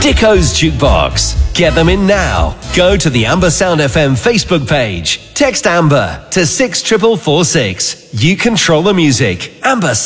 Dicko's Jukebox. Get them in now. Go to the Amber Sound FM Facebook page. Text Amber to 64446. You control the music. Amber Sound.